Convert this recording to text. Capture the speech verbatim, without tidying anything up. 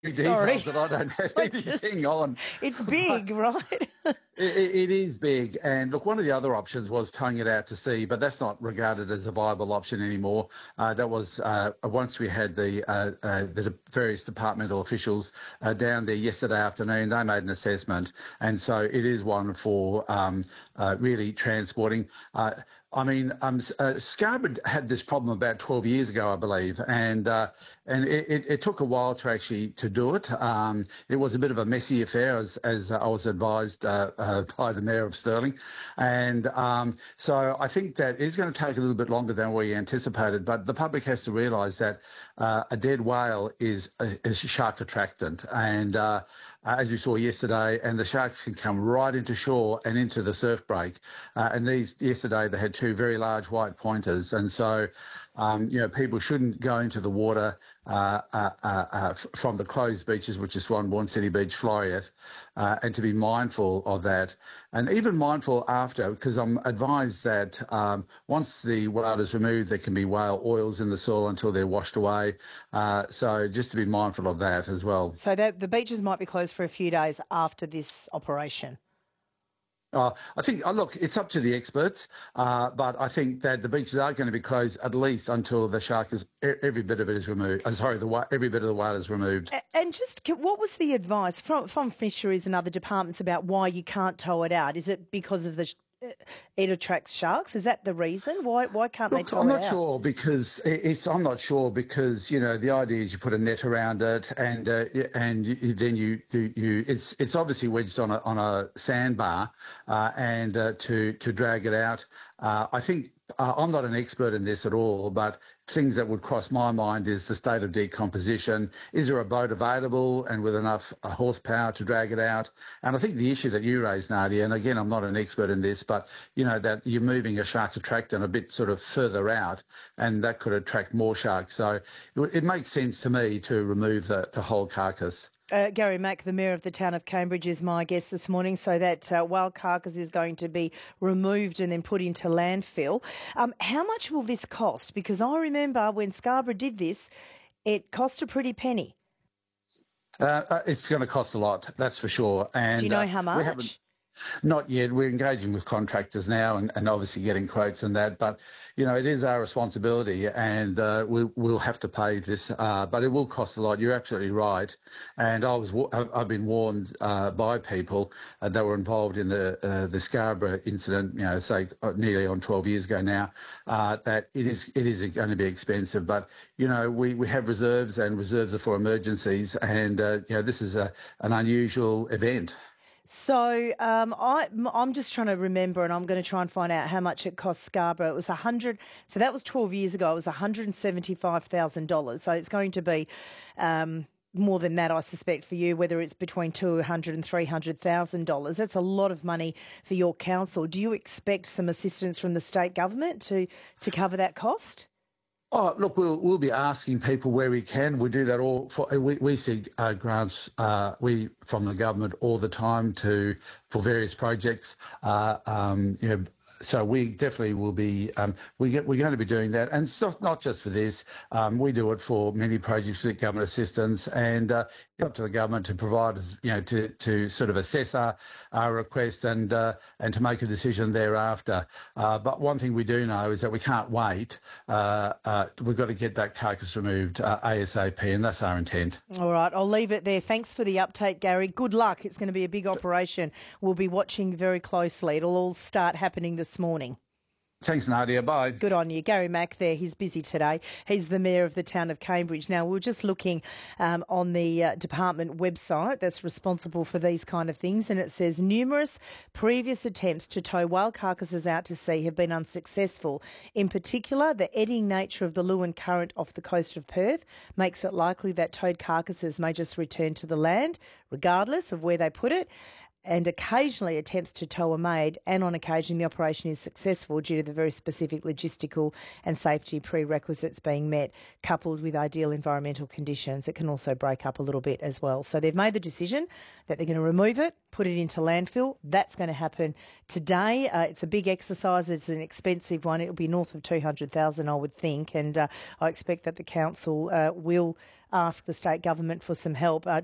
Sorry. details that I don't have anything on. It's big, right? It, it is big. And look, one of the other options was towing it out to sea, but that's not regarded as a viable option anymore. Uh, that was uh, once we had the uh, uh, the various departmental officials uh, down there yesterday afternoon, they made an assessment. And so it is one for um, uh, really transporting. Uh, I mean, um, uh, Scarborough had this problem about twelve years ago, I believe, and uh, and it, it, it took a while to actually to do it. Um, it was a bit of a messy affair, as, as I was advised uh, uh, by the Mayor of Stirling, and um, so I think that it's going to take a little bit longer than we anticipated. But the public has to realise that uh, a dead whale is a, is a shark attractant, and uh, as you saw yesterday, and the sharks can come right into shore and into the surf break. Uh, and these yesterday they had two very large white pointers, and so um, you know people shouldn't go into the water uh, uh, uh, uh, from the closed beaches, which is Swanbourne, City Beach, Floreat, uh, and to be mindful of that, and even mindful after, because I'm advised that um, once the whale is removed, there can be whale oils in the soil until they're washed away. Uh, so just to be mindful of that as well. So that the beaches might be closed for a few days after this operation. Uh, I think, uh, look, it's up to the experts, uh, but I think that the beaches are going to be closed at least until the shark is, every bit of it is removed. I'm sorry, the every bit of the whale is removed. And just what was the advice from, from fisheries and other departments about why you can't tow it out? Is it because of the it attracts sharks? Is that the reason? Why why can't Look, they tow I'm it not out? sure because it's. I'm not sure because you know the idea is you put a net around it and uh, and you, then you do you. It's it's obviously wedged on a on a sandbar uh, and uh, to to drag it out. Uh, I think uh, I'm not an expert in this at all, but things that would cross my mind is the state of decomposition. Is there a boat available and with enough uh, horsepower to drag it out? And I think the issue that you raised, Nadia, and again, I'm not an expert in this, but, you know, that you're moving a shark attractant a bit sort of further out and that could attract more sharks. So it, it makes sense to me to remove the, the whole carcass. Uh, Gary Mack, the Mayor of the town of Cambridge, is my guest this morning. So that uh, whale carcass is going to be removed and then put into landfill. Um, how much will this cost? Because I remember when Scarborough did this, it cost a pretty penny. Uh, it's going to cost a lot, that's for sure. And do you know uh, how much? Not yet. We're engaging with contractors now and, and obviously getting quotes and that. But, you know, it is our responsibility and uh, we, we'll have to pay this, uh, but it will cost a lot. You're absolutely right. And I was, I've been warned uh, by people uh, that were involved in the uh, the Scarborough incident, you know, say nearly on twelve years ago now, uh, that it is it is going to be expensive. But, you know, we, we have reserves and reserves are for emergencies. And, uh, you know, this is a, an unusual event. So um, I, I'm just trying to remember, and I'm going to try and find out how much it cost Scarborough. It was a hundred. So that was twelve years ago. It was one hundred and seventy-five thousand dollars. So it's going to be um, more than that, I suspect, for you. Whether it's between two hundred and three hundred thousand dollars, that's a lot of money for your council. Do you expect some assistance from the state government to to cover that cost? Oh, look, we'll we'll be asking people where we can. We do that all. For, we we see uh, grants uh, we from the government all the time to for various projects. Uh, um, you know. So we definitely will be, um, we get, we're going to be doing that. And it's not, not just for this, um, we do it for many projects with government assistance and uh, it's up to the government to provide, you know, to, to sort of assess our, our request and uh, and to make a decision thereafter. Uh, but one thing we do know is that we can't wait. Uh, uh, we've got to get that carcass removed uh, ASAP and that's our intent. All right, I'll leave it there. Thanks for the update, Gary. Good luck. It's going to be a big operation. We'll be watching very closely. It'll all start happening this morning. Thanks, Nadia. Bye. Good on you. Gary Mack there. He's busy today. He's the Mayor of the town of Cambridge. Now, we're just looking um, on the uh, department website that's responsible for these kind of things, and it says numerous previous attempts to tow whale carcasses out to sea have been unsuccessful. In particular, the eddying nature of the Lewin Current off the coast of Perth makes it likely that towed carcasses may just return to the land, regardless of where they put it. and occasionally attempts to tow are made, and on occasion the operation is successful due to the very specific logistical and safety prerequisites being met, coupled with ideal environmental conditions, it can also break up a little bit as well. So they've made the decision that they're going to remove it, put it into landfill. That's going to happen today. Uh, it's a big exercise. It's an expensive one. It'll be north of two hundred thousand dollars, I would think, and uh, I expect that the council uh, will ask the state government for some help. Uh,